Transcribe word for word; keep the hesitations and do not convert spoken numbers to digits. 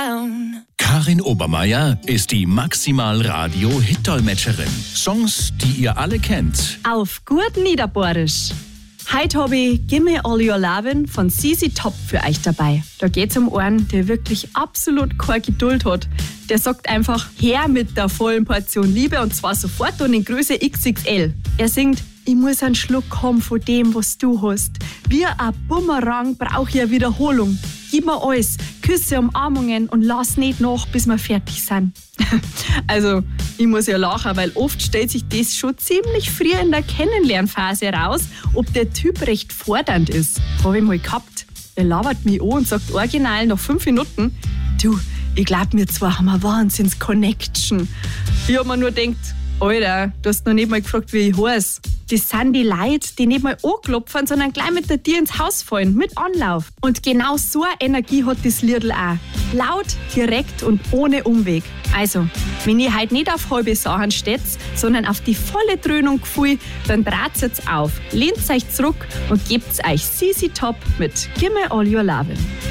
Karin Obermeier ist die Maximal-Radio-Hit-Dolmetscherin. Songs, die ihr alle kennt. Auf gut Niederbohrisch. Heute habe ich Gimme All Your Lovin' von Z Z Top für euch dabei. Da geht's um einen, der wirklich absolut keine Geduld hat. Der sagt einfach, her mit der vollen Portion Liebe und zwar sofort und in Größe X X L. Er singt, ich muss einen Schluck haben von dem, was du hast. Wie ein Bumerang brauche ich eine Wiederholung. Gib mir alles, Küsse, Umarmungen und lass nicht nach, bis wir fertig sind. Also, ich muss ja lachen, weil oft stellt sich das schon ziemlich früh in der Kennenlernphase raus, ob der Typ recht fordernd ist. Habe ich mal gehabt. Er labert mich an und sagt original nach fünf Minuten, du, ich glaub, wir zwei haben eine Wahnsinns-Connection. Ich hab mir nur gedacht, Alter, du hast noch nicht mal gefragt, wie ich heiße. Das sind die Leute, die nicht mal anklopfen, sondern gleich mit der Tür ins Haus fallen, mit Anlauf. Und genau so eine Energie hat das Liedl auch. Laut, direkt und ohne Umweg. Also, wenn ihr heute nicht auf halbe Sachen steht, sondern auf die volle Dröhnung gefühlt, dann dreht jetzt auf, lehnt euch zurück und gebt euch Z Z Top mit Gimme All Your Lovin'.